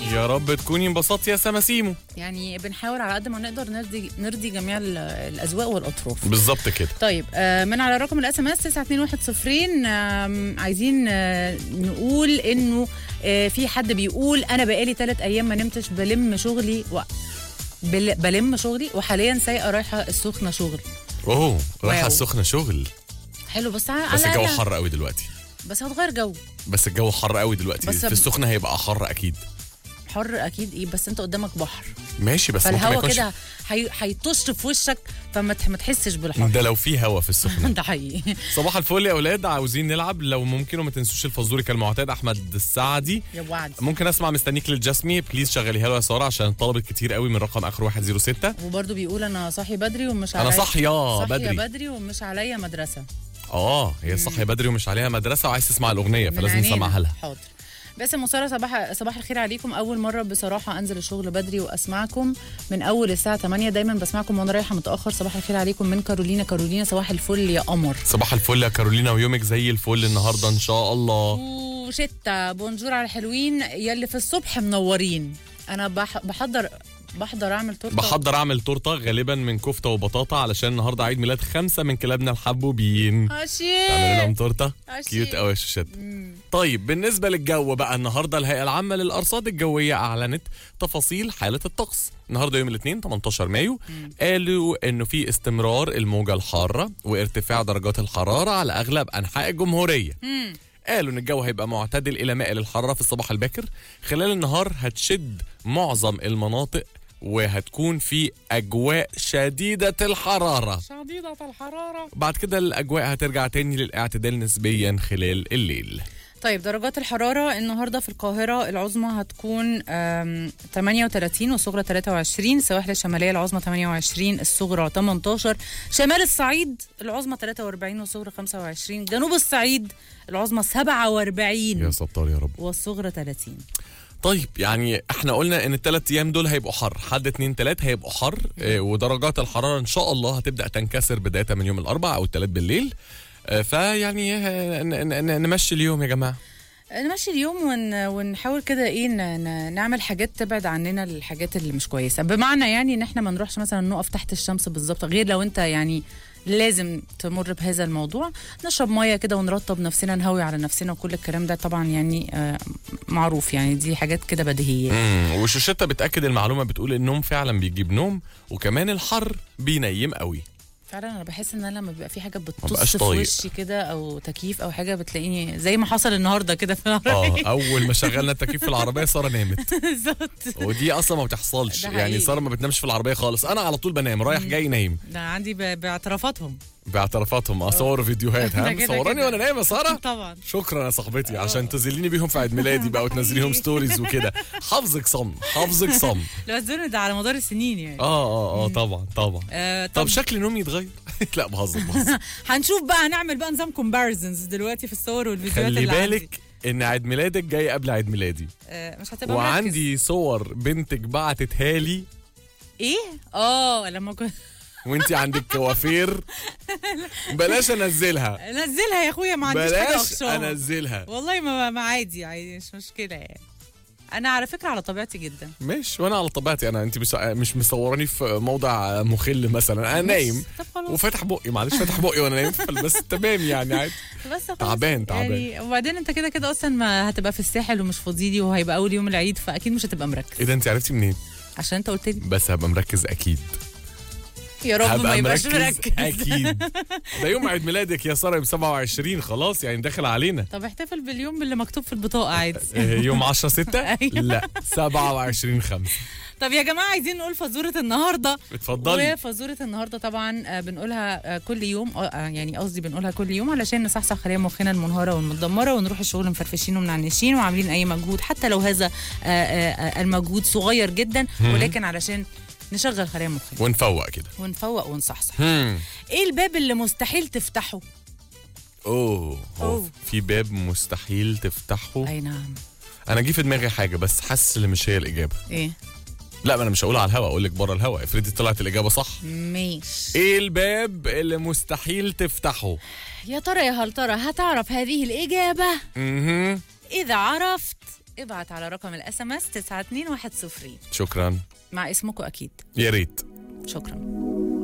يا رب تكوني انبسطتي يا سماسيمو. يعني بنحاول على قد ما نقدر نرضي جميع الاذواق والاطراف. بالظبط كده. طيب من على رقم الاس ام اس 92110 عايزين نقول انه في حد بيقول انا بقالي 3 ايام ما نمتش بلم شغلي وحاليا سايقه رايحه السخنه شغل. اوه رايحه السخنه شغل. حلو بس الجو حر قوي دلوقتي. بس هتغير جو. بس الجو حر قوي دلوقتي. في السخنه هيبقى حر اكيد. حر اكيد ايه بس انت قدامك بحر. ماشي بس فالهوا كده هيطش في وشك فما تحسش بالحر. ده لو في هوا في السخنه. ده حقيقي. صباح الفل يا اولاد، عاوزين نلعب لو ممكن وما تنسوش الفزوري كالمعتاد. احمد السعدي يا وعد. ممكن اسمع مستنيك للجسمي بليز شغليها له يا ساره عشان طلبت كتير قوي من رقم اخر 106. وبرده بيقول انا صاحي بدري ومش عليا. انا صاحيه بدري ومش عليا مدرسه. هي صاحيه بدري ومش عليها مدرسه وعايز تسمع الاغنيه فلازم نسمعها لها. حاضر. بس مسارة صباح الخير عليكم. أول مرة بصراحة أنزل الشغل بدري وأسمعكم من أول الساعة 8. دايما بسمعكم وأنا رايحة متأخر. صباح الخير عليكم من كارولينا. صباح الفل يا قمر. صباح الفل يا كارولينا ويومك زي الفل النهاردة إن شاء الله. وشتا بونجور على الحلوين يلي في الصبح منورين. أنا بحضر اعمل تورته غالبا من كفته وبطاطا علشان النهارده عيد ميلاد 5 من كلابنا الحبوبين. تعمل لهم تورته كيوت قوي يا شوشات. طيب بالنسبه للجو بقى النهارده الهيئه العامه للارصاد الجويه اعلنت تفاصيل حاله الطقس النهارده يوم الاثنين 18 مايو. قالوا انه في استمرار الموجه الحاره وارتفاع درجات الحراره على اغلب انحاء الجمهوريه. قالوا ان الجو هيبقى معتدل الى مائل الحراره في الصباح الباكر. خلال النهار هتشد معظم المناطق وهتكون في أجواء شديدة الحرارة. بعد كده الأجواء هترجع تاني للاعتدال نسبيا خلال الليل. طيب درجات الحرارة النهاردة في القاهرة العظمى هتكون 38 والصغرى 23. السواحل الشمالية العظمى 28 الصغرى 18. شمال الصعيد العظمى 43 والصغرى 25. جنوب الصعيد العظمى 47 يا ستار يا رب والصغرى 30. طيب يعني احنا قلنا ان ال3 ايام دول هيبقوا حر. حد 2 3 هيبقوا حر. ودرجات الحرارة ان شاء الله هتبدأ تنكسر بداية من يوم الاربعاء او الثلاث بالليل. فيعني نمشي اليوم يا جماعة. نمشي اليوم ونحاول كده ايه نعمل حاجات تبعد عننا الحاجات اللي مش كويسة. بمعنى يعني ان احنا ما نروحش مثلا نقف تحت الشمس بالظبط غير لو انت يعني لازم تمر بهذا الموضوع. نشرب ميه كده ونرطب نفسنا نهوي على نفسنا وكل الكلام ده طبعا يعني معروف يعني دي حاجات كده بديهيه. وشوشتة بتأكد المعلومة بتقول النوم فعلا بيجيب نوم وكمان الحر بينيم قوي. فعلا انا بحس ان انا لما بيبقى في حاجه بتطص في وشي كده او تكييف او حاجه بتلاقيني زي ما حصل النهارده كده في العربيه. اول ما شغلنا التكييف في العربيه ساره نامت. بالظبط. ودي اصلا ما بتحصلش يعني ساره ما بتنامش في العربيه خالص. انا على طول بنام رايح جاي نايم. ده عندي باعترافاتهم اصور فيديوهات مصوراني وانا نايمه ساره. طبعا شكرا يا صاحبتي عشان تزليني بيهم في عيد ميلادي بقى وتنزليهم ستوريز وكده. حافظك صم. لو الزون ده على مدار السنين يعني. طبعا طب شكل نومي يتغير. لا بهزر هنشوف بقى هنعمل بقى نظام كومباريزنز دلوقتي في الصور والفيديوهات اللي خلي بالك ان عيد ميلادك جاي قبل عيد ميلادي. مش هتبقى وعندي مركز. صور بنتك بعتتها لي. ايه لما كنت وانتي عندك كوافير. بلاش انزلها يا اخويا ما عنديش حاجه اخشاها. بلاش انزلها والله ما عادي مش مشكله يعني. انا على فكره على طبيعتي جدا. مش وانا على طبيعتي انت مش مصوراني في موضع مخل مثلا. انا نايم وفاتح بقي معلش فاتح بقي وانا نايم بس تمام يعني عادي. بس تعبان يعني وبعدين انت كده اصلا ما هتبقى في الساحل ومش فاضيلي وهيبقى اول يوم العيد فاكيد مش هتبقى مركز. ايه ده انت عرفتي منين؟ عشان انت قلت لي. بس هبقى مركز اكيد. يا رب ما يبقاش مركز اكيد. ده يوم عيد ميلادك يا ساره ب 27 خلاص يعني داخل علينا. طب احتفل باليوم اللي مكتوب في البطاقه عادي. يوم 10/6 لا 27/5. طب يا جماعه عايزين نقول فزوره النهارده. اتفضلي. وفزوره النهارده طبعا بنقولها كل يوم يعني قصدي بنقولها كل يوم علشان نصحصح خلايا مخنا المنهاره والمتدمره ونروح الشغل مفرفشين ومنعنشين وعاملين اي مجهود حتى لو هذا المجهود صغير جدا ولكن علشان نشغل خلايا مخنا ونفوق كده ونفوق ونصحصح. ايه الباب اللي مستحيل تفتحه؟ في باب مستحيل تفتحه. اي نعم. انا جه في دماغي حاجه بس حاسس ان مش هي الاجابه. ايه؟ لا ما انا مش هقول على الهوا اقول لك بره الهوا افرضي طلعت الاجابه صح. ماشي. ايه الباب اللي مستحيل تفتحه؟ يا ترى هل ترى هتعرف هذه الاجابه؟ اذا عرفت ابعت على رقم الSMS 92110. شكرا. مع اسمكم اكيد. يا ريت. شكرا.